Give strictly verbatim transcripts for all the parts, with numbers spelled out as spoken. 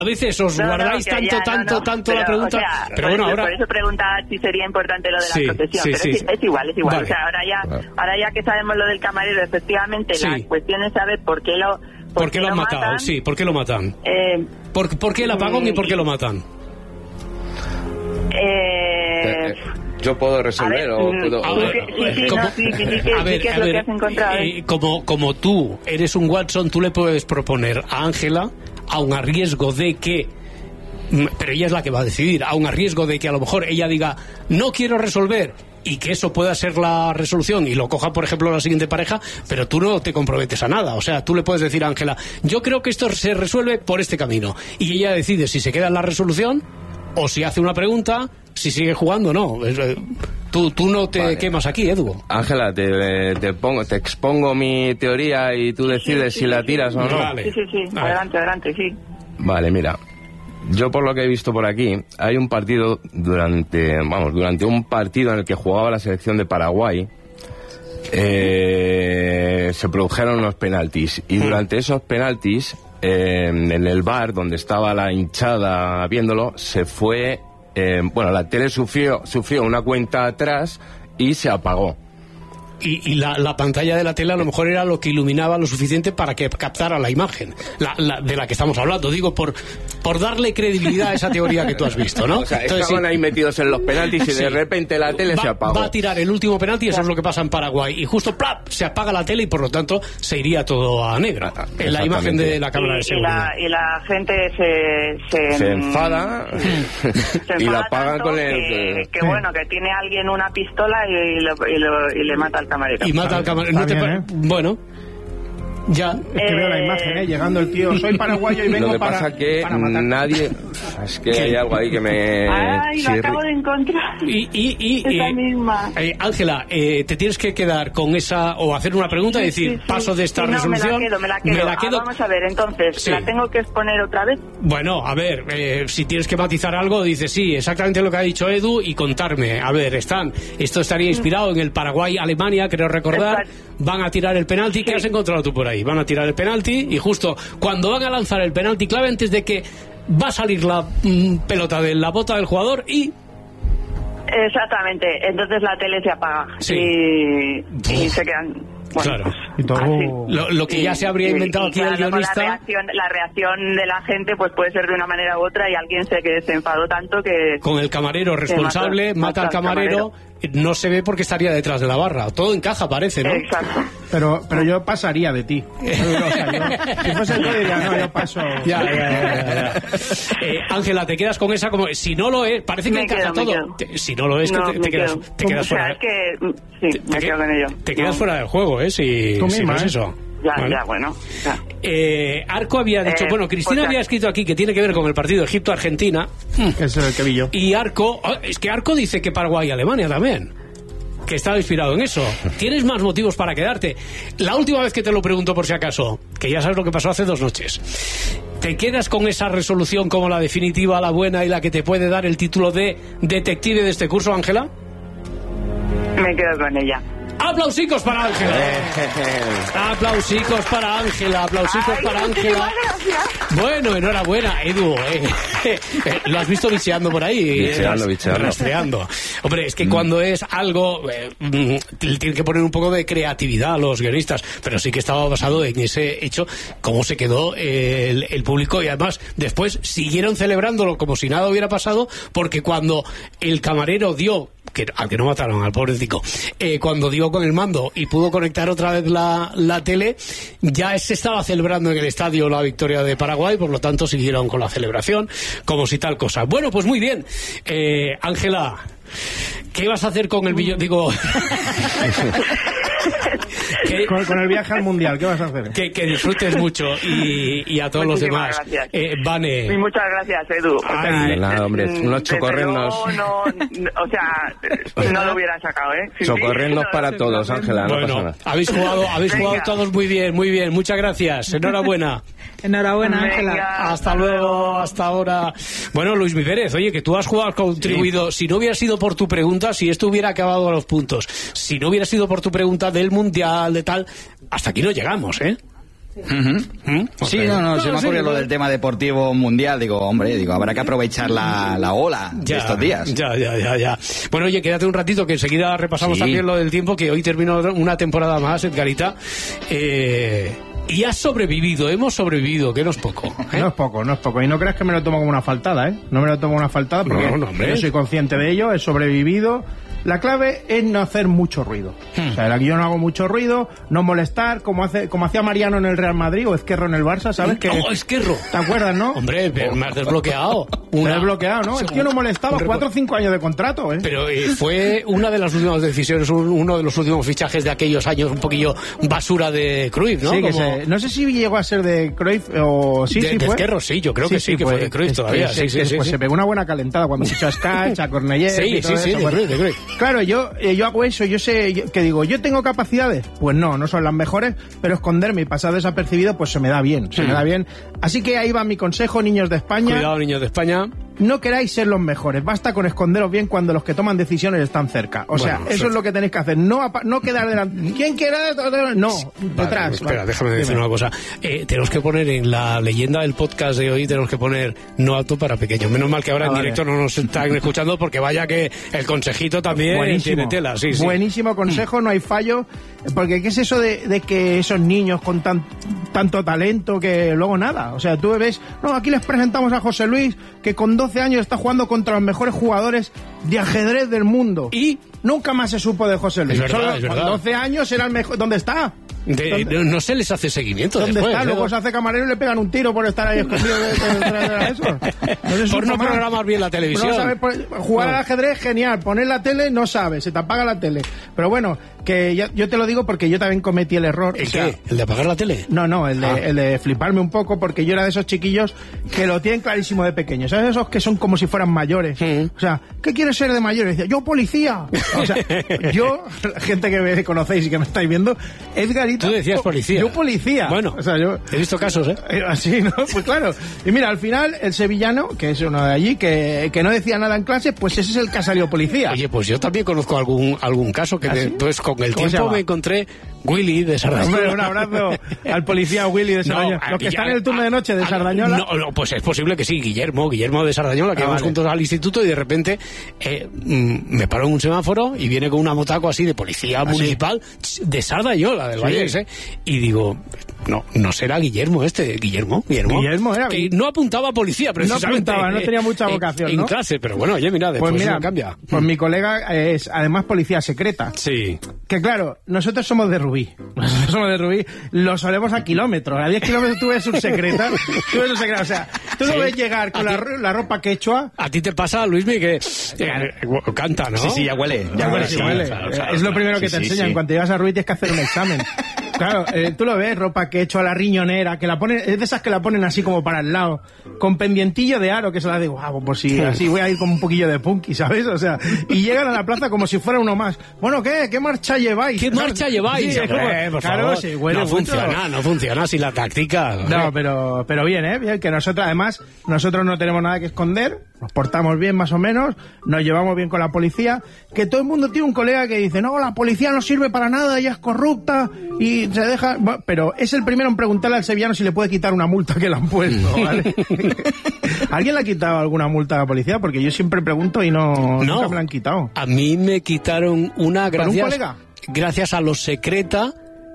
A veces os no, guardáis no, tanto, ya, tanto, no, no, tanto pero, la pregunta, o sea, pero por bueno, eso, ahora... Por eso preguntaba si sería importante lo de sí, la protección, sí, pero sí, es, sí. es igual, es igual. Vale. O sea, ahora ya, ahora ya que sabemos lo del camarero, efectivamente, Sí. la cuestión es saber por qué lo... ¿Por, ¿Por qué lo han lo matado? matan? Sí, ¿por qué lo matan? Eh, ¿Por, por qué el apagón mm, y por qué lo matan? eh, Yo puedo resolver a ver, o mm, puedo... A sí, ver, sí, sí, como- no, sí, sí, sí, que- a sí ver, que es a lo ver, que has encontrado, ¿eh? eh, como, como tú eres un Watson, tú le puedes proponer a Ángela, aun a riesgo de que, mm, pero ella es la que va a decidir, aun a riesgo de que a lo mejor ella diga, no quiero resolver, y que eso pueda ser la resolución y lo coja, por ejemplo, la siguiente pareja, pero tú no te comprometes a nada. O sea, tú le puedes decir a Ángela, yo creo que esto se resuelve por este camino, y ella decide si se queda en la resolución o si hace una pregunta, si sigue jugando o no. Es, eh, tú, tú no te Vale. quemas aquí, Edu. Ángela, te, te, pongo, te expongo mi teoría y tú decides sí, si sí, la sí. tiras o no. Vale. Sí, sí, sí, A ver. adelante, adelante, sí. Vale, mira. Yo por lo que he visto por aquí, hay un partido durante, vamos, durante un partido en el que jugaba la selección de Paraguay, eh, se produjeron unos penaltis y durante esos penaltis, eh, en el bar donde estaba la hinchada viéndolo, se fue, eh, bueno, la tele sufrió, sufrió una cuenta atrás y se apagó. Y, y la, la pantalla de la tele a lo mejor era lo que iluminaba lo suficiente para que captara la imagen la, la, de la que estamos hablando. Digo, por, por darle credibilidad a esa teoría que tú has visto, ¿no? O sea, Entonces, estaban sí, ahí metidos en los penaltis y Sí. de repente la tele va, se apagó. va a tirar el último penalti, eso es lo que pasa en Paraguay. Y justo, ¡plap!, se apaga la tele y por lo tanto se iría todo a negro. Ah, En la imagen de la cámara de Y, y, seguridad. la, y la gente se... Se, Se enfada se y la enfada apaga tanto con el... que, que bueno, que tiene alguien una pistola y, lo, y, lo, y le mata al camarero. Y mata al camarero. ¿No te bien, pa- ¿eh? Bueno, ya. Es que veo la imagen, ¿eh? Llegando el tío, soy paraguayo y vengo Lo que para, pasa que para matar. nadie... Es que hay algo ahí que me... Ay, lo chirri- acabo de encontrar. Y, y, y, Esa y- misma. eh, Ángela, eh, te tienes que quedar con esa, o hacer una pregunta y Sí, decir, sí, sí. paso de esta Sí, no, resolución. Me la quedo, me la quedo. me la Ah, quedo- vamos a ver, entonces, Sí. ¿la tengo que exponer otra vez? Bueno, a ver, eh, si tienes que matizar algo, dices sí, exactamente lo que ha dicho Edu y contarme. A ver, están, esto estaría inspirado en el Paraguay-Alemania, creo recordar. Exacto. Van a tirar el penalti. ¿Qué has encontrado tú por ahí? Van a tirar el penalti y justo cuando van a lanzar el penalti clave, antes de que va a salir la mm, pelota de la bota del jugador y... Exactamente, entonces la tele se apaga Sí. y, y se quedan... Bueno, Claro. pues, Y todo- así. Lo, lo que ya se habría Y- inventado y aquí claro, el luego guionista... La reacción, la reacción de la gente pues puede ser de una manera u otra y alguien se, que se enfadó tanto que... Con el camarero responsable, mata- mata al mata al camarero, no se ve porque estaría detrás de la barra. Todo encaja, parece, ¿no? Exacto. Pero, pero yo pasaría de ti. O sea, yo, si fuese tú diría, no, yo paso. Ya, ya, ya, ya, ya. Eh, Ángela, te quedas con esa como... Si no lo es, parece que Me encaja quedo, me todo. quedo. Te- si no lo es, No, que te, me te quedas, quedo. te quedas O sea, fuera. es que... mm, Sí, te, me que- quedo con ello. te quedas No. fuera del juego, ¿eh? Si, Tú si misma, no es ¿eh? eso. Ya, Bueno. ya, bueno. Ya. Eh, Arco había dicho... Eh, bueno, Cristina o sea- había escrito aquí que tiene que ver con el partido Egipto-Argentina. Que es el que vi yo. Y Arco... oh, es que Arco dice que Paraguay-Alemania también. Que estaba inspirado en eso. Tienes más motivos para quedarte. La última vez que te lo pregunto por si acaso, que ya sabes lo que pasó hace dos noches, ¿te quedas con esa resolución como la definitiva, la buena y la que te puede dar el título de detective de este curso, Ángela? Me quedo con ella. ¡Aplausicos para Ángela! ¡Aplausicos para Ángela! ¡Aplausicos Ay, para Ángela! muchísimas gracias. Bueno, enhorabuena, Edu. eh. Eh, Lo has visto bicheando por ahí. Bicheando, eh, bicheando. Rastreando. Hombre, es que cuando es algo... Eh, mm, tienen que poner un poco de creatividad a los guionistas, pero sí que estaba basado en ese hecho, cómo se quedó eh, el, el público, y además después siguieron celebrándolo como si nada hubiera pasado, porque cuando el camarero dio... Que, al que no mataron, al pobrecito, eh, cuando dio con el mando y pudo conectar otra vez la, la tele, ya se estaba celebrando en el estadio la victoria de Paraguay, por lo tanto siguieron con la celebración como si tal cosa. Bueno, pues muy bien. Eh, Ángela, ¿qué vas a hacer con el billón? Digo... que, Con, con el viaje al mundial, ¿qué vas a hacer? que, que disfrutes mucho y, y a todos Muchísimas los demás. gracias. Eh, Y Vane, muchas gracias, Edu. O sea, Ay, nada, hombre, mm, unos desde chocorrendos. luego No, no, o sea, no lo hubiera sacado, ¿eh? Sin ti, Socorrendos no, para no, todos, no, Ángela, no pasa bueno, nada. habéis jugado, habéis Venga. jugado todos muy bien, muy bien. Muchas gracias. Enhorabuena. Enhorabuena, Venga. Ángela. Hasta luego, hasta ahora. Bueno, Luis Mi Pérez, oye, que tú has jugado, has contribuido. Si no hubiera sido por tu pregunta, si esto hubiera acabado a los puntos, si no hubiera sido por tu pregunta del mundial, de tal, hasta aquí no llegamos, ¿eh? Uh-huh. ¿Mm? Sí, no, no, no, se me ocurrió sí, lo del tema deportivo mundial. Digo, hombre, digo, habrá que aprovechar la, la ola ya, de estos días. Ya, ya, ya, ya. Bueno, oye, quédate un ratito que enseguida repasamos sí. también lo del tiempo, que hoy terminó una temporada más, Edgarita. Eh... Y has sobrevivido, hemos sobrevivido, que no es poco. ¿eh? No es poco, no es poco. Y no creas que me lo tomo como una faltada, ¿eh? No me lo tomo como una faltada porque no, no, yo soy consciente de ello, he sobrevivido. La clave es no hacer mucho ruido. Hmm. O sea, yo no hago mucho ruido, no molestar, como hace como hacía Mariano en el Real Madrid o Ezquerro en el Barça, ¿sabes? Que, no, Ezquerro. ¿Te acuerdas, no? Hombre, pero me has desbloqueado. Una... Me has desbloqueado, ¿no? El tío no molestaba, un... cuatro o cinco años de contrato, ¿eh? Pero eh, fue una de las últimas decisiones, uno de los últimos fichajes de aquellos años un poquillo basura de Cruyff, ¿no? Sí, que como... se, no sé si llegó a ser de Cruyff o... Sí, de, sí de fue. Ezquerro, sí, yo creo sí, que sí, sí que fue, fue de Cruyff todavía. Que, sí, sí, que, sí, pues sí. se pegó una buena calentada cuando fichó a Skach, a Cornellé sí, y todo sí, sí, eso. de Pues, Cruyff, de Cruyff. Claro, yo... yo hago eso, yo sé yo, que digo, ¿yo tengo capacidades? Pues no, no son las mejores, pero esconderme y pasar desapercibido pues se me da bien, se mm. me da bien. Así que ahí va mi consejo, niños de España. Cuidado, niños de España. No queráis ser los mejores, basta con esconderos bien cuando los que toman decisiones están cerca. O bueno, sea, eso sí. es lo que tenéis que hacer, no, no quedar delante. ¿Quién quiera? No, vale, detrás. Espera, vale. déjame decir Dime. una cosa. Eh, tenemos que poner en la leyenda del podcast de hoy, tenemos que poner no apto para pequeños. Menos mal que ahora ah, en vale. directo no nos están escuchando porque vaya que el consejito también Buenísimo. tiene tela. Sí, sí. Buenísimo consejo, no hay fallo. Porque ¿qué es eso de, de que esos niños con tan, tanto talento que luego nada? O sea, tú ves, no, aquí les presentamos a José Luis, que con doce años está jugando contra los mejores jugadores de ajedrez del mundo. Y nunca más se supo de José Luis. Es verdad, Solo es verdad. Con doce años era el mejor. ¿Dónde está? De, de, no se les hace seguimiento. ¿Dónde después, está? ¿no? Luego se hace camarero y le pegan un tiro por estar ahí escondido detrás de eso. No por no programar bien la televisión. No sabe, por, jugar no. al ajedrez, genial. Poner la tele, no sabe. Se te apaga la tele. Pero bueno, que yo, yo te lo digo porque yo también cometí el error. ¿El o sea, qué? ¿El de apagar la tele? No, no, el de, ah. el de fliparme un poco porque yo era de esos chiquillos que lo tienen clarísimo de pequeños. ¿Sabes? Esos que son como si fueran mayores. Mm. O sea, ¿qué quieres ser de mayor? Y decía, yo policía. O sea, yo, gente que me conocéis y que me estáis viendo, Edgarita. Tú decías policía. Yo policía. Bueno, o sea, yo he visto casos, ¿eh? Así, ¿no? Pues claro. Y mira, al final, el sevillano, que es uno de allí, que, que no decía nada en clase, pues ese es el que ha salido policía. Oye, pues yo también conozco algún algún caso que, de, pues con el tiempo me encontré Willy de Sardañola. Hombre, un abrazo al policía Willy de Sardañola. No, Los que ya, están en el turno de noche de Sardañola. No, no, pues es posible que sí, Guillermo, Guillermo de Sardañola, que ah, vamos vale. juntos al instituto y de repente eh, me paro en un semáforo y viene con una motaco así de policía ¿Ah, municipal sí? de Sardañola, del sí. Valle ese, y digo... No, no será Guillermo este, Guillermo, Guillermo. Guillermo era. Que no apuntaba a policía, precisamente. No apuntaba, no tenía mucha vocación, en, ¿no? En clase, pero bueno, oye, mira, después pues mira, cambia. Pues mi colega es además policía secreta. Sí. Que claro, nosotros somos de Rubí. Nosotros somos de Rubí, lo solemos a kilómetros. A diez kilómetros tú ves un secreta. Tú ves un secreta, o sea, tú sí. lo ves llegar con la, la ropa quechua. A ti te pasa, Luismi, que eh, canta, ¿no? Sí, sí, ya huele. Ya, ya huele, sí, sí, huele. Claro, claro, es lo primero sí, que te sí, enseñan. sí. Cuando llegas a Rubí tienes que hacer un examen. Claro, eh, tú lo ves, ropa que he hecho a la riñonera, que la ponen, es de esas que la ponen así como para el lado, con pendientillo de aro, que se la digo, ah, pues si así voy a ir con un poquillo de punky, ¿sabes? O sea, y llegan a la plaza como si fuera uno más. Bueno, ¿qué? ¿Qué marcha lleváis? ¿Qué marcha lleváis? Sí, como, eh, por claro, favor. sí, huele no mucho. funciona, no funciona si la táctica. No, pero, pero bien, ¿eh? Bien, que nosotros, además, nosotros no tenemos nada que esconder, nos portamos bien más o menos, nos llevamos bien con la policía, que todo el mundo tiene un colega que dice, no, la policía no sirve para nada, ella es corrupta, y se deja... Bueno, pero es el primero en preguntarle al sevillano si le puede quitar una multa que le han puesto, ¿vale? ¿Alguien le ha quitado alguna multa a la policía? Porque yo siempre pregunto y no, no nunca me la han quitado. A mí me quitaron una gracias, ¿Por un colega? Gracias a los secreta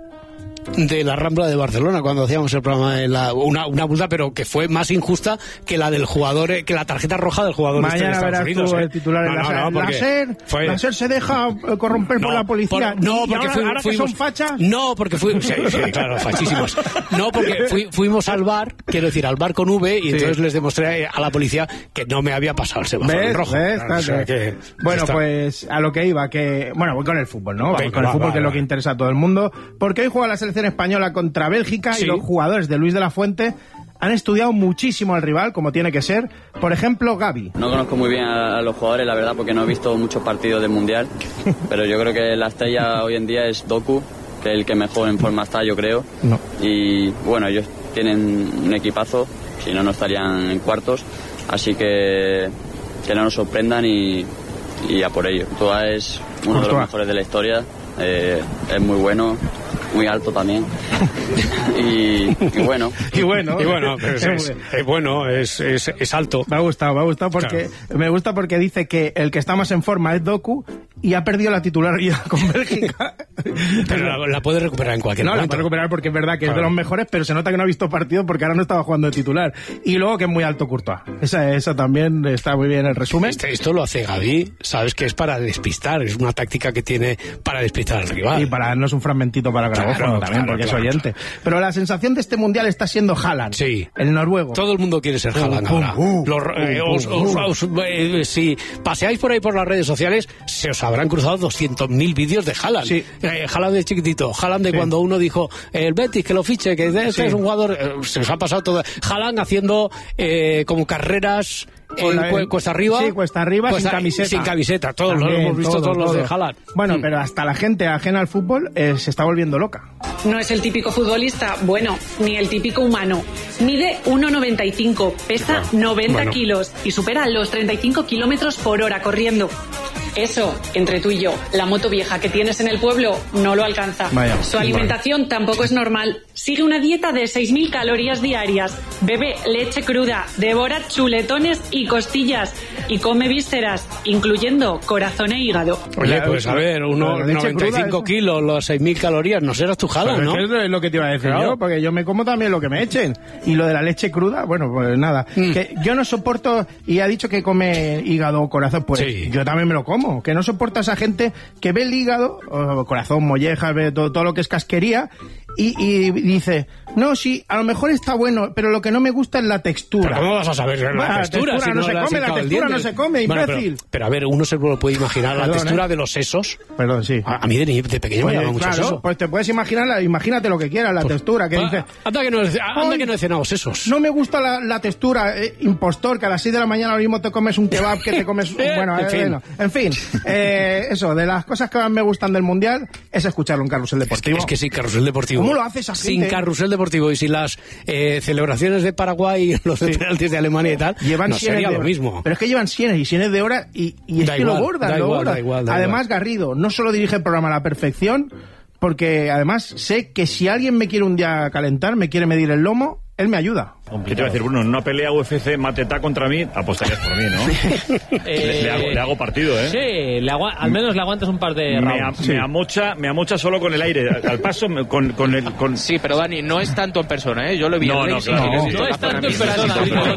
de la Rambla de Barcelona cuando hacíamos el programa de la, una, una multa pero que fue más injusta que la del jugador, que la tarjeta roja del jugador. Mañana este de verás Unidos, tú ¿eh? el titular no, en no, la no, la SER fue... la SER se deja corromper no, por la policía por, no porque ahora, fui, ahora fuimos, que son fachas no porque fuimos sí, sí, claro, fachísimos no porque fui, fuimos al bar, quiero decir al bar con V y sí. entonces les demostré a la policía que no me había pasado el semáforo en rojo. ¿Ves? Claro, o sea, que bueno está. Pues a lo que iba, que bueno, voy con el fútbol, ¿no? Vamos Venga, con el va, fútbol va, que va. es lo que interesa a todo el mundo, porque hoy juega la selección española contra Bélgica sí. y los jugadores de Luis de la Fuente han estudiado muchísimo al rival, como tiene que ser. Por ejemplo, Gavi. No conozco muy bien a, a los jugadores, la verdad, porque no he visto muchos partidos del Mundial, pero yo creo que la estrella hoy en día es Doku, que es el que mejor en forma está, yo creo. No. Y bueno, ellos tienen un equipazo, si no, no estarían en cuartos, así que que no nos sorprendan y, y a por ello. Courtois es uno de los mejores de la historia, eh, es muy bueno muy alto también. Y, y bueno. Y bueno, y bueno, pues es, es bueno, es, es, es alto. Me ha gustado, me ha gustado porque claro. me gusta porque dice que el que está más en forma es Doku y ha perdido la titularidad con Bélgica. Pero la, la puede recuperar en cualquier no, momento. No, la puede recuperar porque es verdad que claro. es de los mejores, pero se nota que no ha visto partido porque ahora no estaba jugando de titular. Y luego que es muy alto Courtois. Esa, esa también está muy bien el resumen. Este, esto lo hace Gavi, sabes que es para despistar, es una táctica que tiene para despistar al rival. Y para darnos un fragmentito para grabófono claro, también, claro, porque claro, es oyente. Claro. Pero la sensación de este mundial está siendo Haaland, sí. el noruego. Todo el mundo quiere ser Haaland ahora. Uh, uh, Los, eh, uh, os, uh, os, os, eh, si paseáis por ahí por las redes sociales, se os habrán cruzado doscientos mil vídeos de Haaland. Sí. Eh, Haaland de chiquitito, Haaland de sí. cuando uno dijo el Betis que lo fiche, que este sí. es un jugador, eh, se os ha pasado todo. Haaland haciendo eh, como carreras en la, cu cuesta arriba. Sí, cuesta arriba, cuesta, sin camiseta. Sin camiseta, todos También, lo hemos visto, todo, todos todo. los de Haaland. Bueno, mm. pero hasta la gente ajena al fútbol eh, se está volviendo loca. No es el típico futbolista, bueno, ni el típico humano. Mide uno noventa y cinco, pesa noventa bueno. kilos y supera los treinta y cinco kilómetros por hora corriendo. Eso, entre tú y yo, la moto vieja que tienes en el pueblo no lo alcanza. Vaya, Su alimentación vale. tampoco es normal. Sigue una dieta de seis mil calorías diarias, bebe leche cruda, devora chuletones y costillas y come vísceras, incluyendo corazón e hígado. Oye, pues a ver, unos noventa y cinco kilos, los seis mil calorías, no serás tu Haaland, ¿no? Es lo que te iba a decir claro. yo, porque yo me como también lo que me echen. Y lo de la leche cruda, bueno, pues nada. Mm. Que yo no soporto, y ha dicho que come hígado o corazón, pues sí. yo también me lo como. Que no soporta a esa gente que ve el hígado, o corazón, mollejas, ve todo, todo lo que es casquería, y, y dice, no, sí, a lo mejor está bueno, pero lo que no me gusta es la textura. ¿Pero cómo vas a saber la bueno, textura? La textura si no, no se come, la textura no se come, imbécil. Bueno, pero, pero a ver, uno se lo puede imaginar, Perdón, la textura ¿eh? de los sesos. Perdón, sí. A, a mí de, de pequeño pues, me llama mucho claro, seso. Pues te puedes imaginar, imagínate lo que quieras, la pues, textura, que pa, dice... Anda que no, anda que no he cenado sesos. No me gusta la, la textura, eh, impostor, que a las seis de la mañana ahora mismo te comes un kebab, que te comes... bueno, en, eh, fin. Bueno, en fin, eh, eso, de las cosas que más me gustan del mundial es escucharlo en Carrusel Deportivo. Es que, es que sí, Carrusel Deportivo. ¿Cómo lo hace esa gente? Sin Carrusel Deportivo y sin las eh, celebraciones de Paraguay, los sí. penaltis de Alemania y tal, llevan no sería de lo mismo. Pero es que llevan cienes y cienes de hora y, y es da que igual, lo bordan, da lo igual, bordan. Da igual, da además, igual. Garrido no solo dirige el programa a la perfección, porque además sé que si alguien me quiere un día calentar, me quiere medir el lomo, él me ayuda. ¿Qué te iba a decir, Bruno? En una pelea U F C Mateta contra mí, apostarías por mí, ¿no? eh, le, le, hago, le hago partido, ¿eh? Sí, le al menos le aguantas un par de me, rounds. A, sí. me, amocha, me amocha solo con el aire. Al paso, con, con el... Con... Sí, pero Dani, no es tanto en persona, ¿eh? Yo lo vi no, en no, claro, no, sí, no es tanto en persona.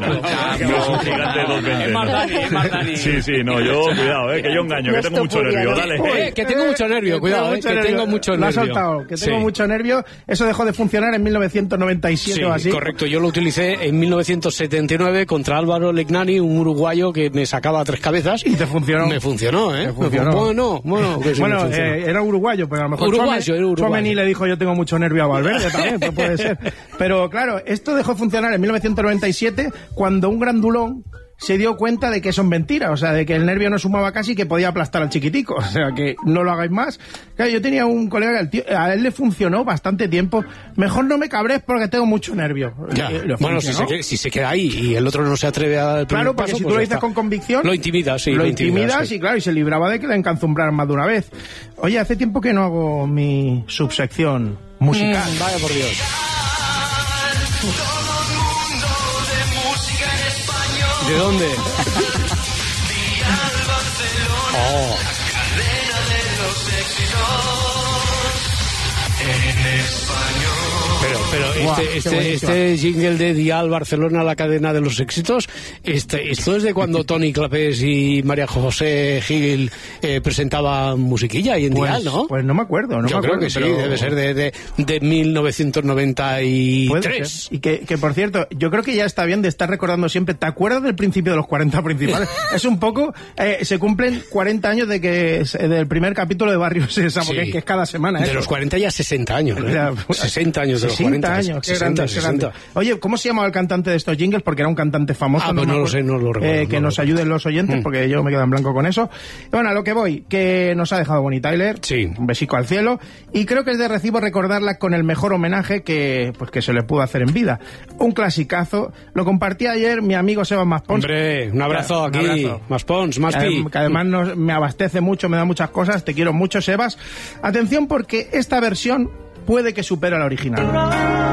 Es un gigante de dos veinte. Sí, sí, no, yo, cuidado, ¿eh? Que yo engaño, que tengo mucho nervio, dale. Eh, que tengo mucho nervio, cuidado, eh, que tengo mucho nervio. Lo ha soltado, que tengo mucho nervio. Eso dejó de funcionar en mil novecientos noventa y siete o así. Correcto, yo lo utilicé en mil novecientos setenta y nueve contra Álvaro Legnani, un uruguayo que me sacaba tres cabezas. Y te funcionó. Me funcionó, ¿eh? Me funcionó. Bueno, bueno, que sí bueno me eh, era uruguayo, pero a lo mejor uruguayo, era uruguayo. Tchouaméni le dijo yo tengo mucho nervio a Valverde también, pues puede ser. Pero claro, esto dejó de funcionar en mil novecientos noventa y siete cuando un grandulón se dio cuenta de que son mentiras, o sea, de que el nervio no sumaba casi, que podía aplastar al chiquitico, o sea, que no lo hagáis más. Claro, yo tenía un colega que el tío, a él le funcionó bastante tiempo, mejor no me cabres porque tengo mucho nervio. Ya. Le, le bueno, si se, si se queda ahí y el otro no se atreve a dar el primer Claro, porque paso, si pues tú lo dices con convicción... Lo intimidas, sí. Lo, lo intimidas, intimidas sí. y claro, y se libraba de que le encazumbraran más de una vez. Oye, hace tiempo que no hago mi subsección musical. Mm, vaya por Dios. ¿De dónde? Oh. Pero, pero este, wow, este, este jingle de Dial Barcelona, la cadena de los éxitos, este, esto es de cuando Tony Clapés y María José Gil eh, presentaban musiquilla ahí en pues, Dial, ¿no? Pues no me acuerdo, no Yo me creo acuerdo, que sí, pero... debe ser de, de, de mil novecientos noventa y tres. Y que, que, por cierto, yo creo que ya está bien de estar recordando siempre, ¿te acuerdas del principio de los cuarenta principales? Es un poco, eh, se cumplen cuarenta años de que del primer capítulo de Barrio Sésamo, sí. que, que es cada semana. De eso. los cuarenta ya sesenta años, ¿eh? Ya, sesenta años de los cuarenta. años, qué grande, qué grande. Oye, ¿cómo se llamaba el cantante de estos jingles? Porque era un cantante famoso. Ah, no, pues no lo sé, no lo recuerdo. Eh, que no nos lo ayuden los oyentes, mm. porque yo me quedo en blanco con eso. Bueno, a lo que voy, que nos ha dejado Bonnie Tyler. Sí. Un besico al cielo. Y creo que es de recibo recordarla con el mejor homenaje que, pues, que se le pudo hacer en vida. Un clasicazo. Lo compartí ayer mi amigo Sebas Maspons. Hombre, un abrazo claro, aquí. Un abrazo. Maspons, Maspi. Que además nos, me abastece mucho, me da muchas cosas. Te quiero mucho, Sebas. Atención, porque esta versión puede que supere a la original.